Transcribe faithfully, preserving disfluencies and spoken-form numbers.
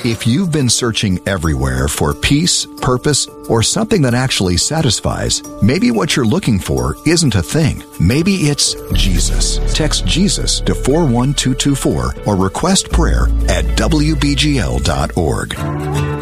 If you've been searching everywhere for peace, purpose, or something that actually satisfies, maybe what you're looking for isn't a thing. Maybe it's Jesus. Text Jesus to four one two two four or request prayer at w b g l dot org.